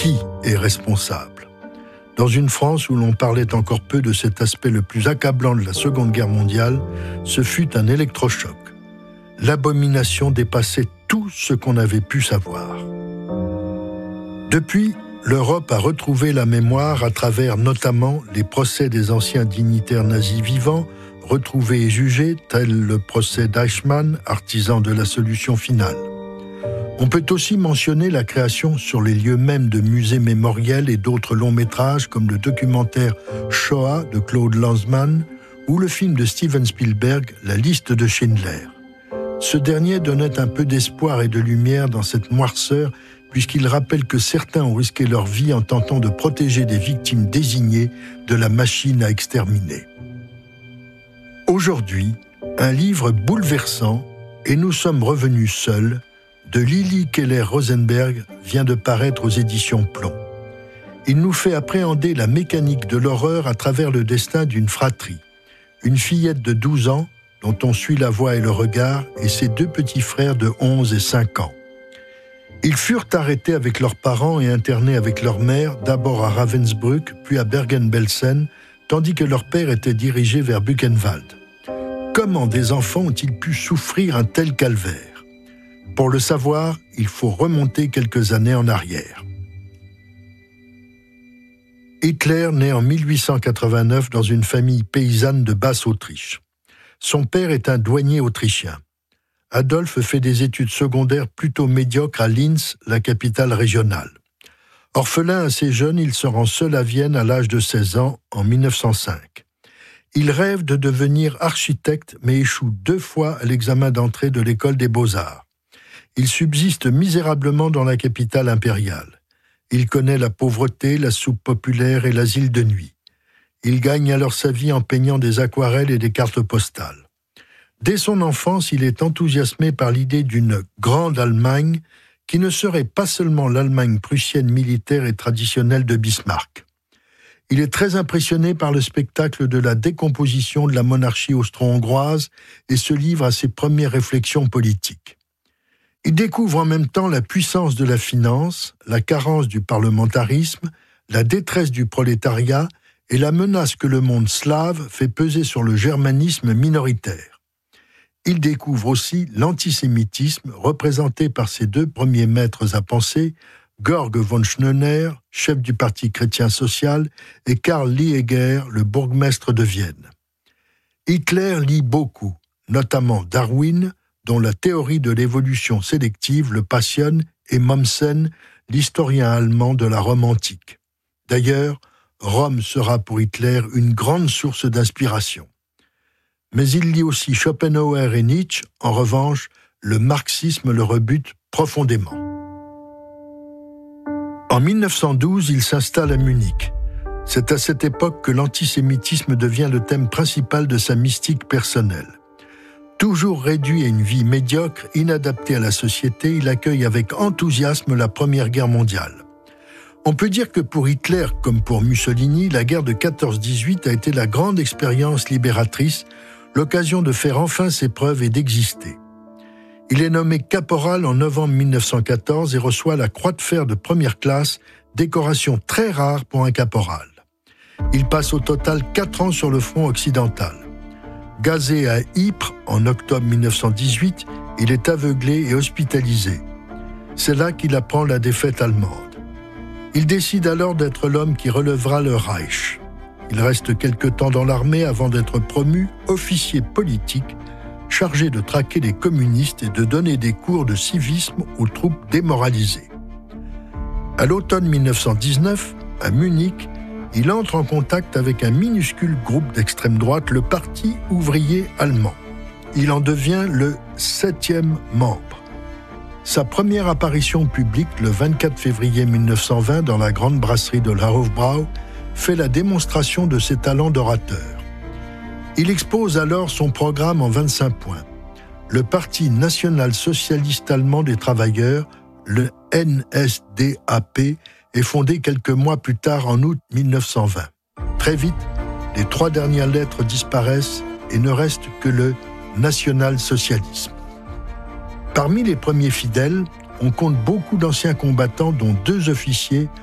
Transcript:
qui est responsable ? Dans une France où l'on parlait encore peu de cet aspect le plus accablant de la Seconde Guerre mondiale, ce fut un électrochoc. L'abomination dépassait tout ce qu'on avait pu savoir. Depuis, l'Europe a retrouvé la mémoire à travers notamment les procès des anciens dignitaires nazis vivants, retrouvés et jugés, tel le procès d'Eichmann, artisan de la solution finale. On peut aussi mentionner la création sur les lieux mêmes de musées mémoriels et d'autres longs métrages comme le documentaire Shoah de Claude Lanzmann ou le film de Steven Spielberg, La liste de Schindler. Ce dernier donnait un peu d'espoir et de lumière dans cette noirceur puisqu'il rappelle que certains ont risqué leur vie en tentant de protéger des victimes désignées de la machine à exterminer. Aujourd'hui, un livre bouleversant, et nous sommes revenus seuls, de Lily Keller-Rosenberg vient de paraître aux éditions Plomb. Il nous fait appréhender la mécanique de l'horreur à travers le destin d'une fratrie. Une fillette de 12 ans, dont on suit la voix et le regard, et ses deux petits frères de 11 et 5 ans. Ils furent arrêtés avec leurs parents et internés avec leur mère, d'abord à Ravensbrück, puis à Bergen-Belsen, tandis que leur père était dirigé vers Buchenwald. Comment des enfants ont-ils pu souffrir un tel calvaire ? Pour le savoir, il faut remonter quelques années en arrière. Hitler naît en 1889 dans une famille paysanne de Basse-Autriche. Son père est un douanier autrichien. Adolphe fait des études secondaires plutôt médiocres à Linz, la capitale régionale. Orphelin assez jeune, il se rend seul à Vienne à l'âge de 16 ans, en 1905. Il rêve de devenir architecte, mais échoue 2 fois à l'examen d'entrée de l'école des Beaux-Arts. Il subsiste misérablement dans la capitale impériale. Il connaît la pauvreté, la soupe populaire et l'asile de nuit. Il gagne alors sa vie en peignant des aquarelles et des cartes postales. Dès son enfance, il est enthousiasmé par l'idée d'une grande Allemagne qui ne serait pas seulement l'Allemagne prussienne militaire et traditionnelle de Bismarck. Il est très impressionné par le spectacle de la décomposition de la monarchie austro-hongroise et se livre à ses premières réflexions politiques. Il découvre en même temps la puissance de la finance, la carence du parlementarisme, la détresse du prolétariat et la menace que le monde slave fait peser sur le germanisme minoritaire. Il découvre aussi l'antisémitisme représenté par ses 2 premiers maîtres à penser, Georg von Schneuner, chef du Parti chrétien-social, et Karl Liegger, le bourgmestre de Vienne. Hitler lit beaucoup, notamment Darwin, dont la théorie de l'évolution sélective le passionne, et Mommsen, l'historien allemand de la Rome antique. D'ailleurs, Rome sera pour Hitler une grande source d'inspiration. Mais il lit aussi Schopenhauer et Nietzsche. En revanche, le marxisme le rebute profondément. En 1912, il s'installe à Munich. C'est à cette époque que l'antisémitisme devient le thème principal de sa mystique personnelle. Toujours réduit à une vie médiocre, inadapté à la société, il accueille avec enthousiasme la Première Guerre mondiale. On peut dire que pour Hitler, comme pour Mussolini, la guerre de 14-18 a été la grande expérience libératrice, l'occasion de faire enfin ses preuves et d'exister. Il est nommé caporal en novembre 1914 et reçoit la Croix de fer de première classe, décoration très rare pour un caporal. Il passe au total 4 ans sur le front occidental. Gazé à Ypres en octobre 1918, il est aveuglé et hospitalisé. C'est là qu'il apprend la défaite allemande. Il décide alors d'être l'homme qui relèvera le Reich. Il reste quelque temps dans l'armée avant d'être promu officier politique, chargé de traquer les communistes et de donner des cours de civisme aux troupes démoralisées. À l'automne 1919, à Munich, il entre en contact avec un minuscule groupe d'extrême droite, le Parti ouvrier allemand. Il en devient le 7e membre. Sa première apparition publique, le 24 février 1920, dans la grande brasserie de la Hofbrau, fait la démonstration de ses talents d'orateur. Il expose alors son programme en 25 points. Le Parti national-socialiste allemand des travailleurs, le NSDAP, est fondé quelques mois plus tard en août 1920. Très vite, les 3 dernières lettres disparaissent et ne reste que le national-socialisme. Parmi les premiers fidèles, on compte beaucoup d'anciens combattants dont 2 officiers